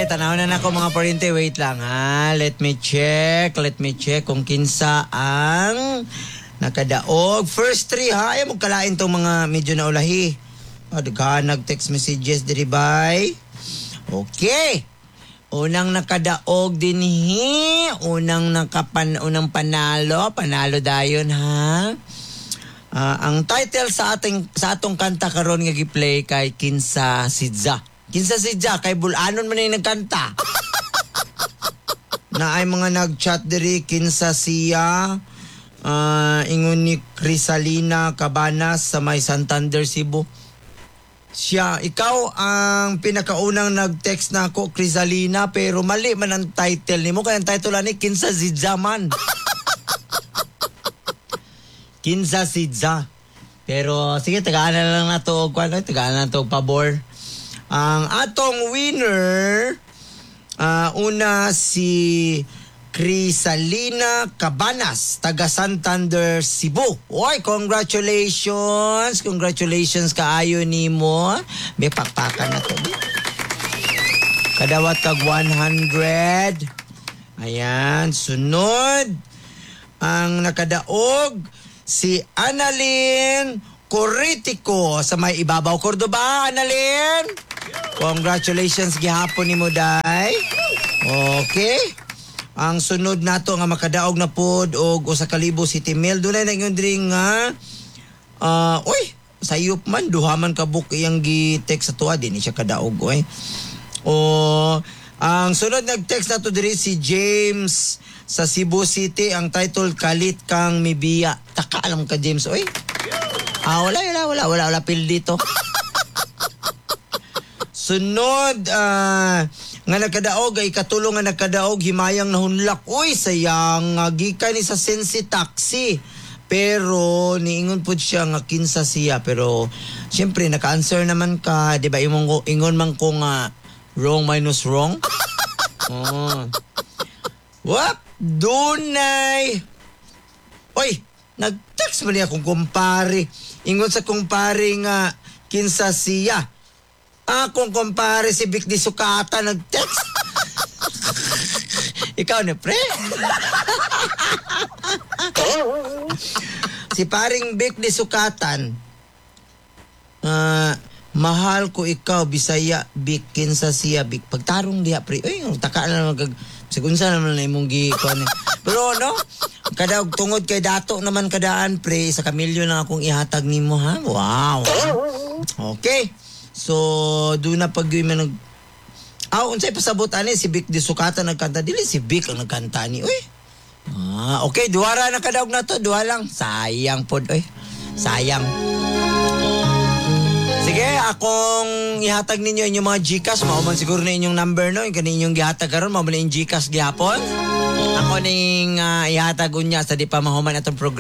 Okay, tanaw na nako mga parinte. Wait lang ha. Let me check kung kinsa ang nakadaog. First three ha. Ayaw magkalain tong mga medyo naulahi. Nag-text messages diri bay. Okay. Unang nakadaog dinhi. Unang panalo. Panalo dayon ha. Ang title sa atong kanta karon nga gi-play kay Kinsa Sidza. Kinsa Sidza kay bulanon man ni nagkanta. Na ay mga nag-chat diri kinsa siya. Ingon ni Crisalina Cabanas sa may Santander, Cebu. Siya, ikaw ang pinakaunang nag-text na ako, Crisalina, pero mali man ang title nimo. Kaya ang title ni Kinsa Sidza man. Kinsa Sidza. Pero sige, tagaan na lang na to. Tagaan na to pabor. Ang atong winner, una si Crisalina Cabanas, taga Santander, Cebu. Oy, congratulations. Congratulations kaayo nimo. May pakpakan na to. Kadawat kag 100. Ayan, sunod. Ang nakadaog si Annalyn Corritico sa may Ibabaw, Cordoba. Annalyn, congratulations gihapon ni mo, day. Okay. Ang sunod nato nga makadaog na pod og 1,000 City Mail. Dunay na ingon diri nga sayop man duhaman ka book iyang gi-text sa tuwa din siya kadaog oy. Ang sunod nag-text nato diri si James sa Cebu City. Ang title Kalit Kang Mibiya. Taka alam ka James oy. Wala pil dito. Sunod nga nagkadaog ay katulong nga nagkadaog himayang nahunlak. Uy, sayang gikan ni sa Sensi Taxi. Pero niingon pud siya nga kinsa siya, pero syempre naka-answer naman ka, di ba? Ingon man ko nga wrong minus wrong. Wap, dunay. Oy, nag-text man niya akong kumpare. Ingon sa kumpare nga kinsa siya. Akong kumpare si Vic Di Sukata nag-text. Ikaw na, pre? Si paring Vic Di Sukatan, mahal ko ikaw, Bisaya, Vic, kinsa siya, Vic. Pagtarong diya, pre. Uy, taka na naman sigunsa naman na imong gi-kuan. Pero no, kadaog tungod kay dato naman kadaan, pre, sa kamilyo lang akong ihatag nimo ha. Wow. Okay. So, doon na pag-uwi man unsay pasabot ani si Vic Di Sukata nagkanta. Dili si Vic ang nagkanta ni. Uy. Okay, duwara na kadaog na to. Duha lang. Sayang pod, oy. Sayang. Sige, akong ihatag ninyo inyong mga GCash. Mauman siguro na inyong number, no? Yung kaninyong gihatag karon, mauman na yung GCash gihapon. Ako ning ihatag unya sa di pa mahuman atong program.